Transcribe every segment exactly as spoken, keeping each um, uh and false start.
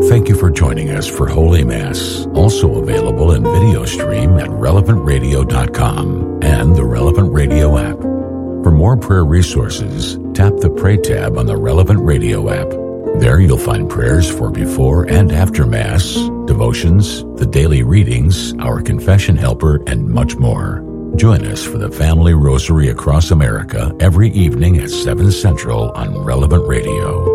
Thank you for joining us for Holy Mass, also available in video stream at relevant radio dot com and the Relevant Radio app. For more prayer resources, tap the Pray tab on the Relevant Radio app. There you'll find prayers for before and after Mass, devotions, the daily readings, our confession helper, and much more. Join us for the Family Rosary across America every evening at seven Central on Relevant Radio.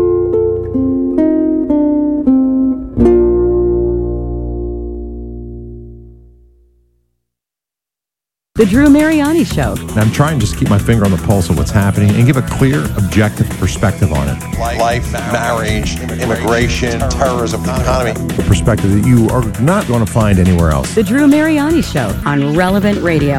The Drew Mariani Show. I'm trying to just keep my finger on the pulse of what's happening and give a clear, objective perspective on it. Life, marriage, immigration, terrorism, economy. The perspective that you are not going to find anywhere else. The Drew Mariani Show on Relevant Radio.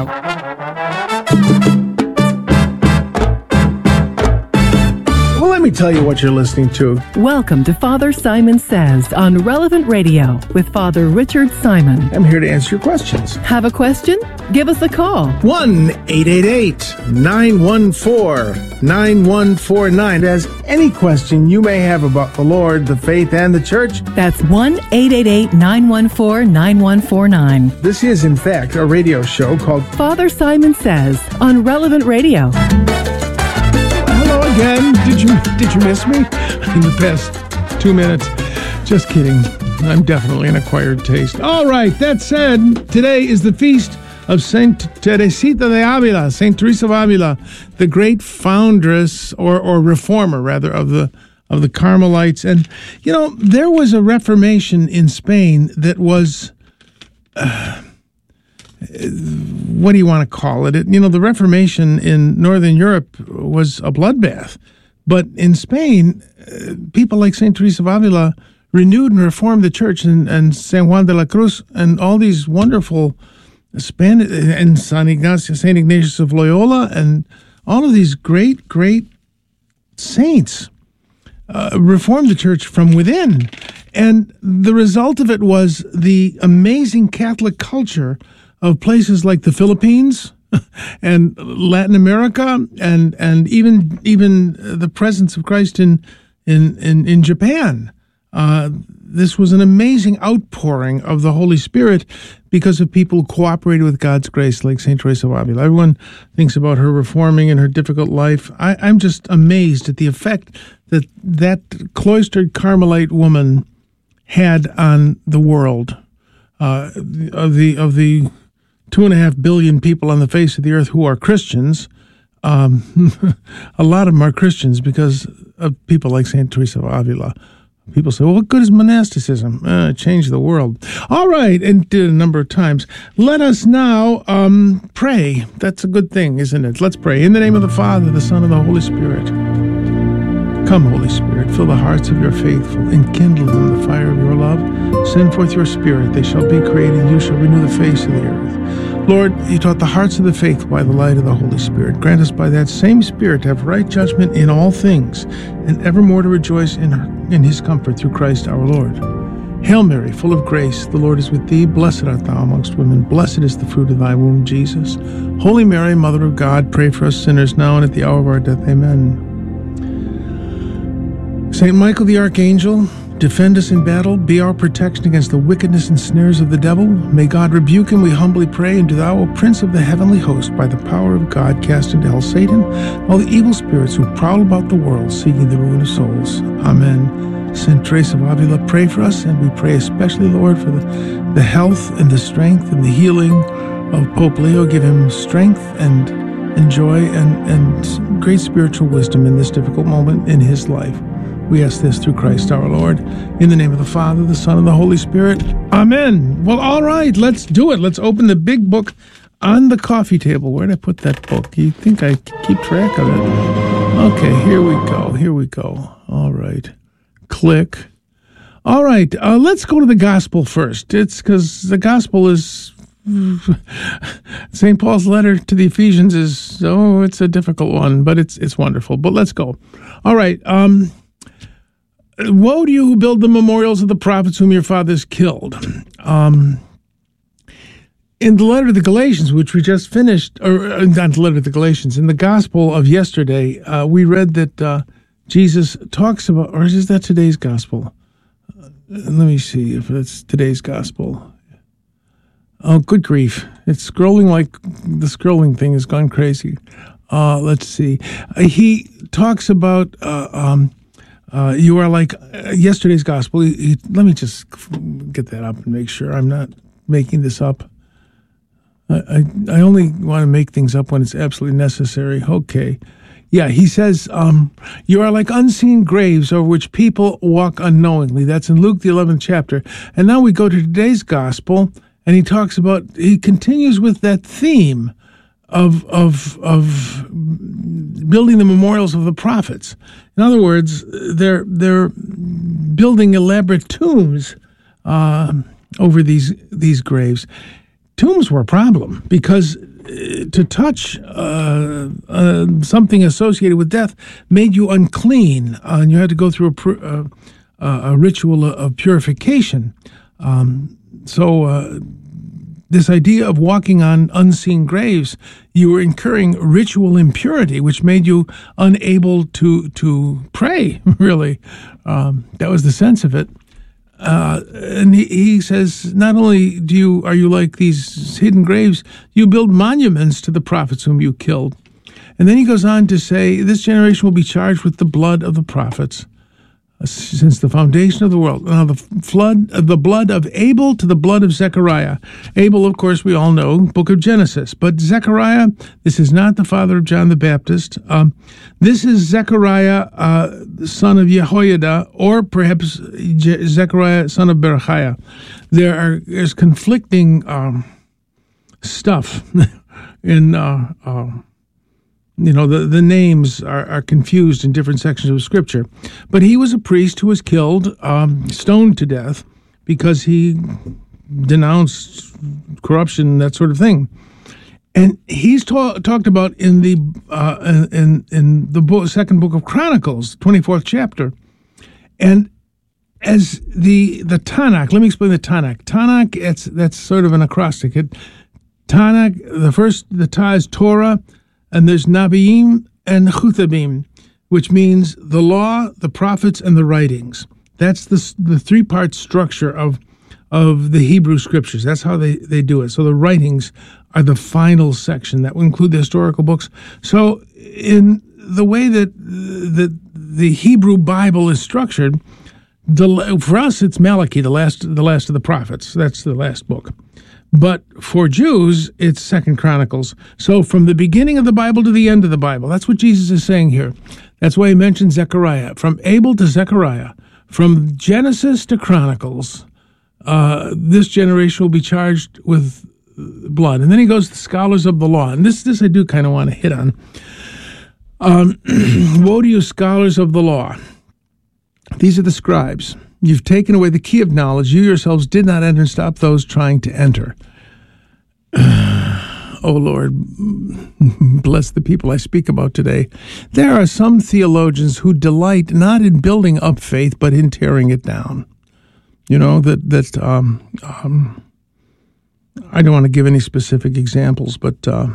Well, let me tell you what you're listening to. Welcome to Father Simon Says on Relevant Radio with Father Richard Simon. I'm here to answer your questions. Have a question? Give us a call. one eight eight eight, nine one four, nine one four nine. As any question you may have about the Lord, the faith, and the church. That's one eight eight eight, nine one four, nine one four nine. This is, in fact, a radio show called Father Simon Says on Relevant Radio. Hello again. Did you did you miss me in the past two minutes? Just kidding. I'm definitely an acquired taste. All right, that said, today is the feast of Saint Teresita de Avila, Saint Teresa of Avila, the great foundress or or reformer rather of the of the Carmelites. And you know, there was a Reformation in Spain that was uh, what do you want to call it? it? You know, the Reformation in Northern Europe was a bloodbath. But in Spain, uh, people like Saint Teresa of Avila renewed and reformed the church, and, and San Juan de la Cruz and all these wonderful Spanish, and San Ignacio, Saint Ignatius of Loyola, and all of these great, great saints uh, reformed the church from within. And the result of it was the amazing Catholic culture of places like the Philippines and Latin America, and and even even the presence of Christ in in in, in Japan. Uh, this was an amazing outpouring of the Holy Spirit because of people who cooperated with God's grace, like Saint Teresa of Avila. Everyone thinks about her reforming and her difficult life. I, I'm just amazed at the effect that that cloistered Carmelite woman had on the world. Uh, of the of the two and a half billion people on the face of the earth who are Christians, um, a lot of them are Christians because of people like Saint Teresa of Avila. People say, well, what good is monasticism? Uh, it changed the world. All right, and did a number of times. Let us now um, pray. That's a good thing, isn't it? Let's pray. In the name of the Father, the Son, and the Holy Spirit. Come, Holy Spirit, fill the hearts of your faithful, enkindle them the fire of your love. Send forth your Spirit, they shall be created, you shall renew the face of the earth. Lord, you taught the hearts of the faithful by the light of the Holy Spirit. Grant us by that same Spirit to have right judgment in all things, and evermore to rejoice in, her, in his comfort through Christ our Lord. Hail Mary, full of grace, the Lord is with thee. Blessed art thou amongst women. Blessed is the fruit of thy womb, Jesus. Holy Mary, Mother of God, pray for us sinners now and at the hour of our death. Amen. Saint Michael the Archangel, defend us in battle, be our protection against the wickedness and snares of the devil. May God rebuke him, we humbly pray, and do thou, O Prince of the heavenly host, by the power of God, cast into hell Satan, all the evil spirits who prowl about the world, seeking the ruin of souls. Amen. Saint Teresa of Avila, pray for us, and we pray especially, Lord, for the, the health and the strength and the healing of Pope Leo. Give him strength and, and joy and, and great spiritual wisdom in this difficult moment in his life. We ask this through Christ our Lord. In the name of the Father, the Son, and the Holy Spirit. Amen. Well, all right, let's do it. Let's open the big book on the coffee table. Where'd I put that book? You think I keep track of it? Okay, here we go. Here we go. All right. Click. All right, uh, let's go to the gospel first. It's because the gospel is... Saint Paul's letter to the Ephesians is, oh, it's a difficult one, but it's it's wonderful. But let's go. All right. Um... Woe to you who build the memorials of the prophets whom your fathers killed. Um, in the letter to the Galatians, which we just finished, or uh, not the letter to the Galatians, in the gospel of yesterday, uh, we read that uh, Jesus talks about, or is that today's gospel? let me see if it's today's gospel. Oh, good grief. It's scrolling like the scrolling thing has gone crazy. Uh, let's see. Uh, he talks about uh, um, uh, you are like uh, yesterday's gospel. He, he, let me just get that up and make sure I'm not making this up. I, I, I only want to make things up when it's absolutely necessary. Okay. Yeah, he says, um, you are like unseen graves over which people walk unknowingly. That's in Luke, the eleventh chapter. And now we go to today's gospel, and he talks about, he continues with that theme of of of building the memorials of the prophets. In other words, they're they're building elaborate tombs uh, over these these graves. Tombs were a problem because to touch uh, uh, something associated with death made you unclean, uh, and you had to go through a, pr- uh, uh, a ritual of purification. Um, so uh, this idea of walking on unseen graves, you were incurring ritual impurity, which made you unable to to pray, really. Um, that was the sense of it. Uh, and he, he says, not only do you are you like these hidden graves, you build monuments to the prophets whom you killed. And then he goes on to say, this generation will be charged with the blood of the prophets uh, since the foundation of the world. Now, the flood, uh, the blood of Abel to the blood of Zechariah. Abel, of course, we all know, book of Genesis. But Zechariah, this is not the father of John the Baptist. Um, this is Zechariah, uh, son of Jehoiada, or perhaps Je- Zechariah, son of Berechiah. There are there's conflicting um, stuff in, uh, uh, you know, the, the names are, are confused in different sections of Scripture. But he was a priest who was killed, um, stoned to death, because he denounced corruption, that sort of thing. And he's ta- talked about in the uh, in in the book, second book of Chronicles, twenty-fourth chapter, and as the the Tanakh. Let me explain the Tanakh. Tanakh, it's that's sort of an acrostic. It, Tanakh, the first the Ta is Torah, and there's Nabiim and Chuthabim, which means the law, the prophets, and the writings. That's the the three part structure of of the Hebrew scriptures. That's how they, they do it. So the writings are the final section that will include the historical books. So in the way that the the Hebrew Bible is structured, the for us it's Malachi, the last the last of the prophets. That's the last book. But for Jews, it's Second Chronicles. So from the beginning of the Bible to the end of the Bible, that's what Jesus is saying here. That's why he mentioned Zechariah. From Abel to Zechariah, from Genesis to Chronicles, uh, this generation will be charged with blood. And then he goes to the scholars of the law. And this, this I do kind of want to hit on. Um, Woe to you, scholars of the law. These are the scribes. You've taken away the key of knowledge. You yourselves did not enter and stop those trying to enter. Oh, Lord, bless the people I speak about today. There are some theologians who delight not in building up faith, but in tearing it down. You know, that, that um, um, I don't want to give any specific examples, but uh,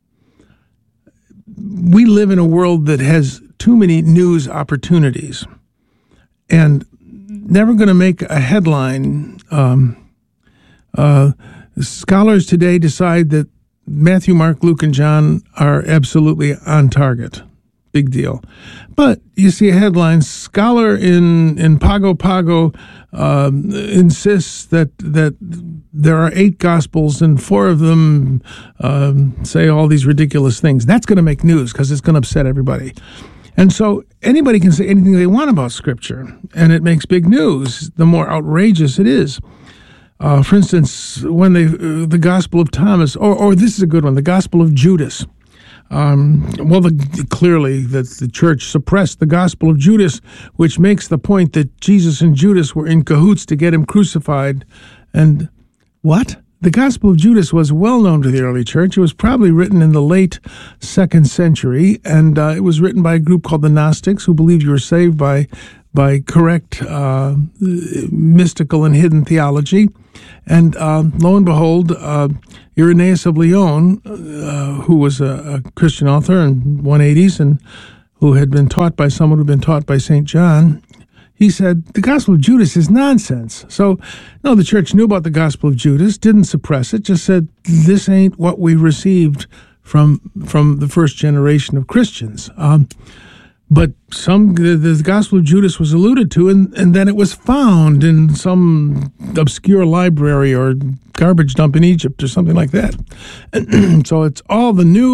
we live in a world that has too many news opportunities. And never going to make a headline. Um, uh, scholars today decide that Matthew, Mark, Luke, and John are absolutely on target. Big deal. But you see a headline, scholar in, in Pago Pago um, insists that that there are eight gospels and four of them um, say all these ridiculous things. That's going to make news because it's going to upset everybody. And so anybody can say anything they want about Scripture, and it makes big news the more outrageous it is. Uh, for instance, when they uh, the Gospel of Thomas, or, or this is a good one, the Gospel of Judas. Um, well, the, clearly that the church suppressed the Gospel of Judas, which makes the point that Jesus and Judas were in cahoots to get him crucified. And what? The Gospel of Judas was well known to the early church. It was probably written in the late second century, and uh, it was written by a group called the Gnostics, who believed you were saved by by correct uh, mystical and hidden theology. And uh, lo and behold, uh, Irenaeus of Lyon, uh, who was a, a Christian author in one eighties and who had been taught by someone who had been taught by Saint John, he said, the Gospel of Judas is nonsense. So, no, the church knew about the Gospel of Judas, didn't suppress it, just said, this ain't what we received from from the first generation of Christians. Um, but some the, the Gospel of Judas was alluded to, and, and then it was found in some obscure library or garbage dump in Egypt or something like that. And so it's all the new